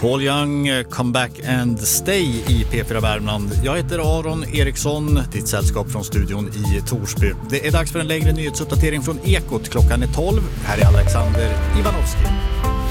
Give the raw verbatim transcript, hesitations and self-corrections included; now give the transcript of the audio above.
Paul Young, Come Back and Stay i P fyra Värmland. Jag heter Aron Eriksson, ditt sällskap från studion i Torsby. Det är dags för en längre nyhetsuppdatering från Ekot. Klockan är tolv. Här är Alexander Ivanovski.